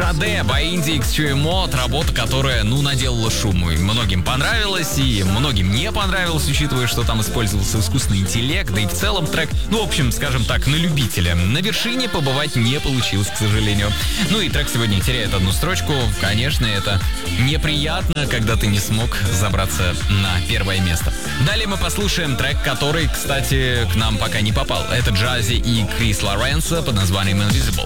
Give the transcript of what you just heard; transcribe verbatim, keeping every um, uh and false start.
Шаде by Indie Extreme, работа, которая, ну, наделала шуму. И многим понравилось, и многим не понравилось, учитывая, что там использовался искусственный интеллект, да и в целом трек, ну, в общем, скажем так, на любителя. На вершине побывать не получилось, к сожалению. Ну и трек сегодня теряет одну строчку. Конечно, это неприятно, когда ты не смог забраться на первое место. Далее мы послушаем трек, который, кстати, к нам пока не попал. Это Джази и Крис Лоренцо под названием Invisible.